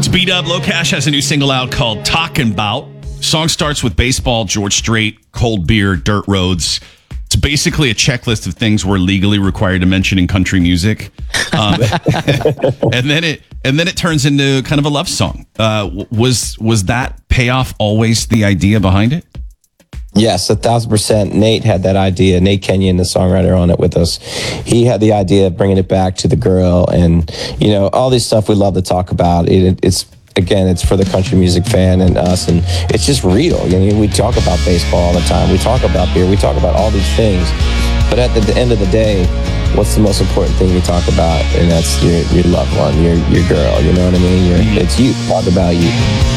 Speed Up. Low Cash has a new single out called Talkin' 'Bout. Song starts with baseball, George Strait, cold beer, dirt roads. It's basically a checklist of things we're legally required to mention in country music. And then it turns into kind of a love song. Was that payoff always the idea behind it? Yes, 1,000%. Nate had that idea. Nate Kenyon, the songwriter on it with us, he had the idea of bringing it back to the girl, and all this stuff we love to talk about. It's for the country music fan and us, and it's just real. We talk about baseball all the time. We talk about beer. We talk about all these things, but at the end of the day, what's the most important thing we talk about? And that's your loved one, your girl. You know what I mean? It's you. Talk about you.